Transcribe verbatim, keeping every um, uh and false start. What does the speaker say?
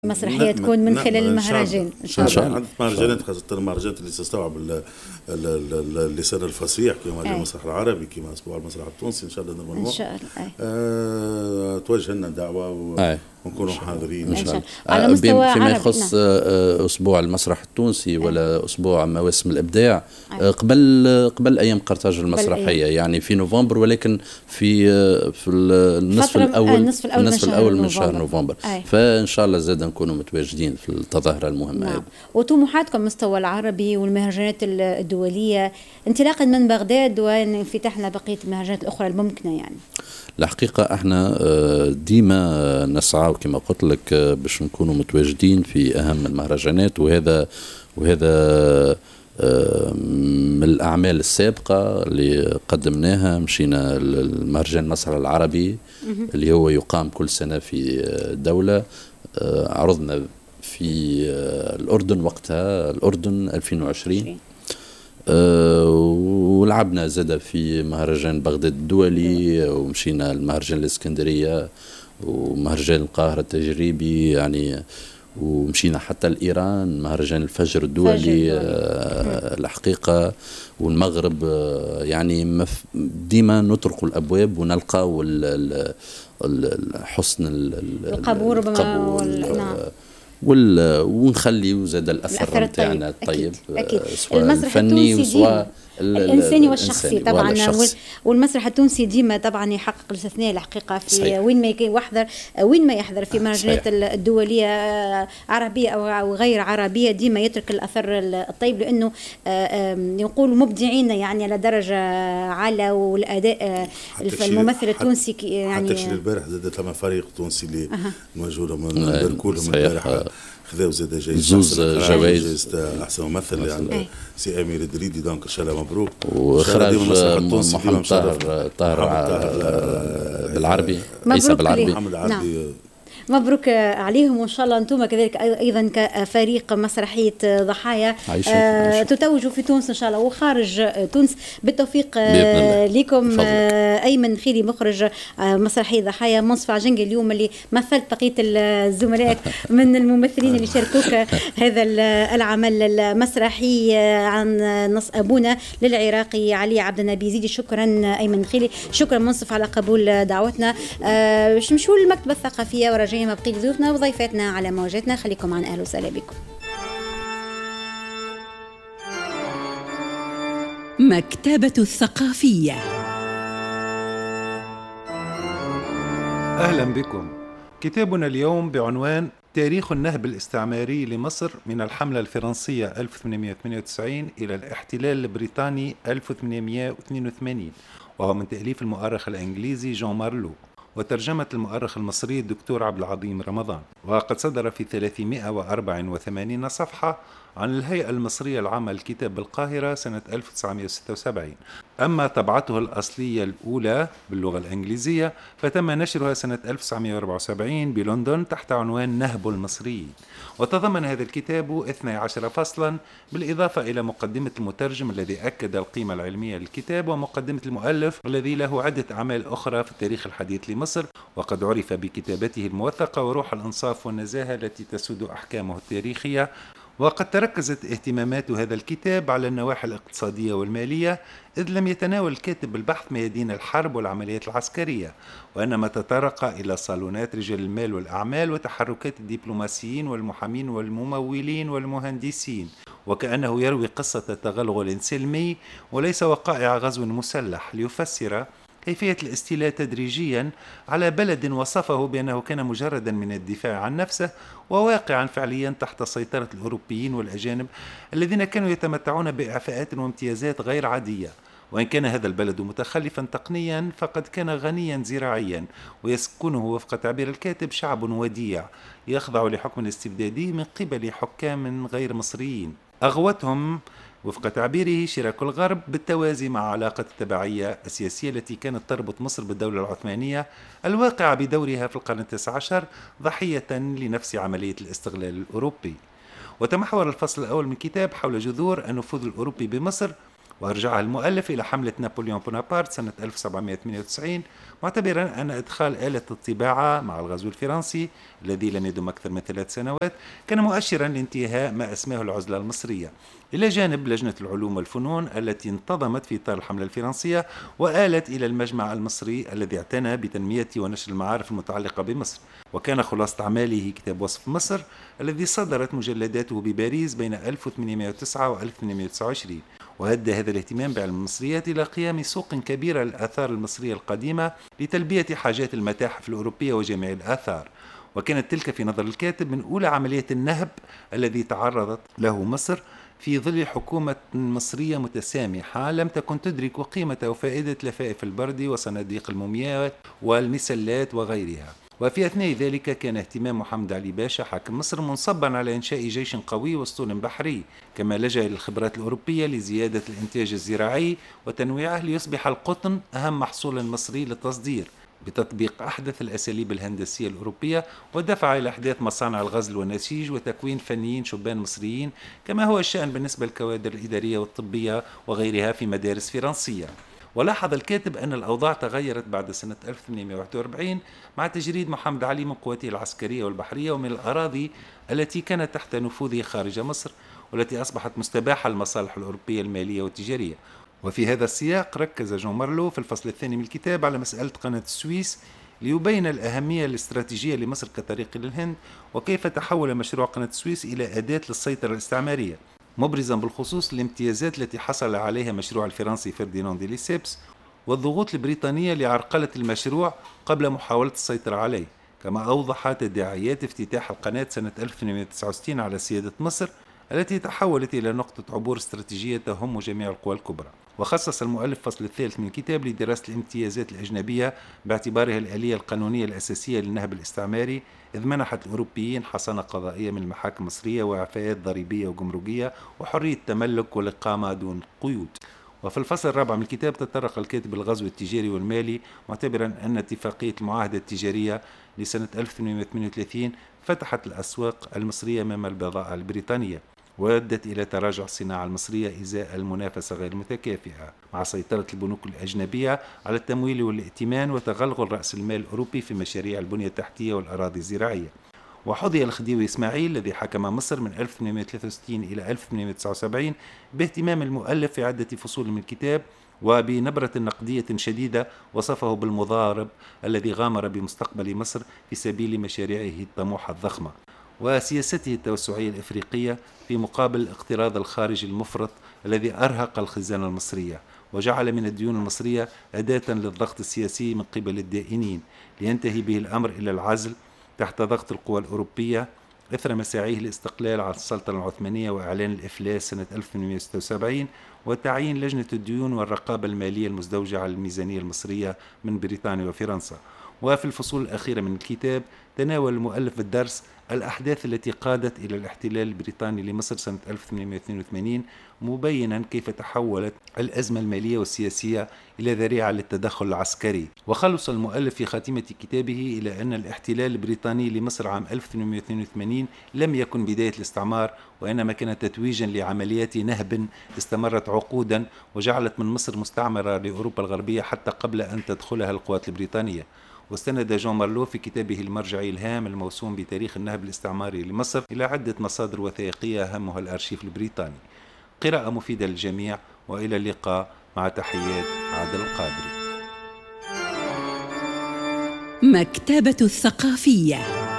مسرحية تكون من خلال المهرجان إن شاء الله. عدة مهرجانات خاصة المهرجانات اللي تستوعب اللسان الفصيح كما المسرح العربي كما أسبوع المسرح التونسي إن شاء الله. إن شاء الله آه توجه لنا دعوة ونكونوا حاضرين إن شاء الله. على مستوى فيما عربي يخص نعم. أسبوع المسرح التونسي ولا أسبوع مواسم الإبداع قبل قبل أيام قرطاج المسرحية يعني في نوفمبر، ولكن في في النصف الأول النصف الأول, النصف الأول من شهر نوفمبر, نوفمبر. فإن شاء الله زاد نكونوا متواجدين في التظاهرة المهمة. نعم. وطموحاتكم مستوى العربي والمهرجانات الدولية انطلاقا من بغداد وانفتاح على بقية المهرجانات الأخرى الممكنة يعني؟ الحقيقة احنا ديما نسعى كما قلت لك باش نكونوا متواجدين في أهم المهرجانات، وهذا وهذا من الأعمال السابقة اللي قدمناها. مشينا المهرجان المسرح العربي اللي هو يقام كل سنة في دولة، عرضنا في الأردن وقتها الأردن ألفين وعشرين، أه ولعبنا زادة في مهرجان بغداد الدولي، ومشينا المهرجان الإسكندرية ومهرجان القاهرة التجريبي يعني، ومشينا حتى الإيران مهرجان الفجر الدولي. أه الحقيقة والمغرب أه يعني ديما نطرق الأبواب ونلقى حسن القبول ربما ونخلي زاد الأثر نتاعنا الطيب سواء الفني وسواء الإنساني والشخصي طبعا. والمسرح التونسي ديما طبعا يحقق الاستثناء الحقيقة في صحيح. وين ما يحضر وين ما يحضر في مهرجانات الدولية عربية أو غير عربية ديما يترك الأثر الطيب، لأنه يقول مبدعين يعني على درجة عالية، والأداء الممثل التونسي يعني حتى شي البارح زادت لما فريق تونسي اللي موجود من بنقولهم البارح خذاو زاد جوز جوائز احسن ممثل يعني سي امير الدريدي، دونك ان شاء الله مبروك. وخرج محمد طاهر طاهر بالعربي، عيسى بالعربي. محمد العربي مبروك عليهم، وان شاء الله انتم كذلك ايضا كفريق مسرحيه ضحايا آه تتوجوا في تونس ان شاء الله وخارج تونس بالتوفيق آه لكم. آه ايمن خيري مخرج آه مسرحيه ضحايا، منصف عجنقي اليوم اللي مثلت بقيه الزملاء من الممثلين اللي شاركوك هذا العمل المسرحي عن نص ابونا للعراقي علي عبد النبي زيدي. شكرا ايمن خيري، شكرا منصف على قبول دعوتنا. آه باش نمشوا للمكتبه الثقافيه ورجعنا ما بقيت ضيوفنا وضيفاتنا على موجاتنا. خليكم معنا، اهلا وسهلا بكم. مكتبة الثقافية. أهلا بكم. كتابنا اليوم بعنوان تاريخ النهب الاستعماري لمصر من الحملة الفرنسية ألف وثمانمئة وثمانية وتسعين إلى الاحتلال البريطاني ألف وثمانمئة واثنين وثمانين، وهو من تأليف المؤرخ الإنجليزي جون مارلو وترجمة المؤرخ المصري الدكتور عبد العظيم رمضان، وقد صدر في ثلاثمئة وأربعة وثمانين صفحة عن الهيئة المصرية العامة للكتاب بالقاهرة سنة ألف وتسعمئة وستة وسبعين. أما طبعته الأصلية الأولى باللغة الإنجليزية فتم نشرها سنة ألف وتسعمئة وأربعة وسبعين بلندن تحت عنوان نهب المصريين، وتضمن هذا الكتاب اثني عشر فصلا بالإضافة إلى مقدمة المترجم الذي أكد القيمة العلمية للكتاب، ومقدمة المؤلف الذي له عدة أعمال أخرى في التاريخ الحديث لمصر، وقد عرف بكتابته الموثقة وروح الإنصاف والنزاهة التي تسود أحكامه التاريخية. وقد تركزت اهتمامات هذا الكتاب على النواحي الاقتصادية والمالية، إذ لم يتناول الكاتب البحث ميادين الحرب والعمليات العسكرية، وإنما تطرق إلى صالونات رجال المال والأعمال وتحركات الدبلوماسيين والمحامين والممولين والمهندسين، وكأنه يروي قصة تغلغل سلمي وليس وقائع غزو مسلح، ليفسر كيفية الاستيلاء تدريجيا على بلد وصفه بأنه كان مجردا من الدفاع عن نفسه وواقعا فعليا تحت سيطرة الأوروبيين والأجانب الذين كانوا يتمتعون بإعفاءات وامتيازات غير عادية. وإن كان هذا البلد متخلفا تقنيا فقد كان غنيا زراعيا، ويسكنه وفق تعبير الكاتب شعب وديع يخضع لحكم استبدادي من قبل حكام غير مصريين أغوتهم وفق تعبيره شراك الغرب بالتوازي مع علاقة التبعية السياسية التي كانت تربط مصر بالدولة العثمانية الواقعة بدورها في القرن التاسع عشر ضحية لنفس عملية الاستغلال الأوروبي. وتمحور الفصل الأول من الكتاب حول جذور النفوذ الأوروبي بمصر وأرجعها المؤلف إلى حملة نابليون بونابرت سنة ألف وسبعمائة وثمانية وتسعين، معتبرا أن إدخال آلة الطباعة مع الغزو الفرنسي الذي لم يدم أكثر من ثلاث سنوات كان مؤشرا لانتهاء ما أسماه العزلة المصرية، إلى جانب لجنة العلوم والفنون التي انتظمت في إطار الحملة الفرنسية وآلت إلى المجمع المصري الذي اعتنى بتنمية ونشر المعارف المتعلقة بمصر. وكان خلاصة أعماله كتاب وصف مصر الذي صدرت مجلداته بباريس بين ألف وثمانمائة وتسعة و ألف وثمانمائة وتسعة وعشرين، وأدى هذا الاهتمام بعلم المصريات إلى قيام سوق كبيرة للآثار المصرية القديمة لتلبية حاجات المتاحف الأوروبية وجميع الآثار. وكانت تلك في نظر الكاتب من أولى عملية النهب الذي تعرضت له مصر في ظل حكومة مصرية متسامحة لم تكن تدرك قيمة وفائدة لفائف البرد وصناديق المومياوات والمسلات وغيرها. وفي أثناء ذلك كان اهتمام محمد علي باشا حاكم مصر منصبا على إنشاء جيش قوي واسطول بحري، كما لجأ إلى الخبرات الأوروبية لزيادة الإنتاج الزراعي وتنويعه ليصبح القطن أهم محصول مصري للتصدير بتطبيق أحدث الأساليب الهندسية الأوروبية، ودفع إلى إحداث مصانع الغزل والنسيج وتكوين فنيين شبان مصريين، كما هو الشأن بالنسبة للكوادر الإدارية والطبية وغيرها في مدارس فرنسية. ولاحظ الكاتب أن الأوضاع تغيرت بعد سنة ألف وثمانمائة وواحد وأربعين مع تجريد محمد علي من قواته العسكرية والبحرية ومن الأراضي التي كانت تحت نفوذه خارج مصر والتي أصبحت مستباحة للمصالح الأوروبية المالية والتجارية. وفي هذا السياق ركز جون مارلو في الفصل الثاني من الكتاب على مسألة قناة السويس ليبين الأهمية الاستراتيجية لمصر كطريق للهند، وكيف تحول مشروع قناة السويس إلى أداة للسيطرة الاستعمارية، مبرزا بالخصوص الامتيازات التي حصل عليها مشروع الفرنسي فرديناند دي ليسيبس والضغوط البريطانية لعرقلة المشروع قبل محاولة السيطرة عليه. كما أوضح تداعيات افتتاح القناة سنة ألف وثمانمائة وتسعة وستين على سيادة مصر التي تحولت إلى نقطة عبور استراتيجية تهم جميع القوى الكبرى. وخصص المؤلف فصل الثالث من الكتاب لدراسة الامتيازات الأجنبية باعتبارها الآلية القانونية الأساسية للنهب الاستعماري، إذ منحت الأوروبيين حصانة قضائية من المحاكم المصرية وإعفاءات ضريبية وجمركية وحرية التملك والإقامة دون قيود. وفي الفصل الرابع من الكتاب تطرق الكاتب الغزو التجاري والمالي، معتبرا أن اتفاقية المعاهدة التجارية لسنة ألف وثمانمائة وثمانية وثلاثين فتحت الأسواق المصرية أمام البضائع البريطانية وأدت إلى تراجع الصناعة المصرية إزاء المنافسة غير المتكافئة، مع سيطرة البنوك الأجنبية على التمويل والائتمان وتغلغل رأس المال الأوروبي في مشاريع البنية التحتية والأراضي الزراعية. وحظي الخديوي إسماعيل الذي حكم مصر من ألف وثمانمائة وثلاثة وستين إلى ألف وثمانمائة وتسعة وسبعين باهتمام المؤلف في عدة فصول من الكتاب، وبنبرة نقدية شديدة وصفه بالمضارب الذي غامر بمستقبل مصر في سبيل مشاريعه الطموحة الضخمة وسياسته التوسعية الإفريقية في مقابل الاقتراض الخارجي المفرط الذي أرهق الخزانة المصرية وجعل من الديون المصرية أداة للضغط السياسي من قبل الدائنين، لينتهي به الأمر إلى العزل تحت ضغط القوى الأوروبية إثر مساعيه الاستقلال عن السلطنة العثمانية وإعلان الإفلاس سنة ألف وثمانمائة وستة وسبعين وتعيين لجنة الديون والرقابة المالية المزدوجة على الميزانية المصرية من بريطانيا وفرنسا. وفي الفصول الأخيرة من الكتاب تناول المؤلف الدرس الأحداث التي قادت إلى الاحتلال البريطاني لمصر سنة ألف وثمانمائة واثنين وثمانين، مبينا كيف تحولت الأزمة المالية والسياسية إلى ذريعة للتدخل العسكري. وخلص المؤلف في خاتمة كتابه إلى أن الاحتلال البريطاني لمصر عام ألف وثمانمائة واثنين وثمانين لم يكن بداية الاستعمار، وإنما كان تتويجا لعمليات نهب استمرت عقودا وجعلت من مصر مستعمرة لأوروبا الغربية حتى قبل أن تدخلها القوات البريطانية. واستند جون مارلو في كتابه المرجعي الهام الموسوم بتاريخ النهب الاستعماري لمصر إلى عدة مصادر وثائقية أهمها الأرشيف البريطاني. قراءة مفيدة للجميع، وإلى اللقاء، مع تحيات عادل القادري. مكتبة الثقافية.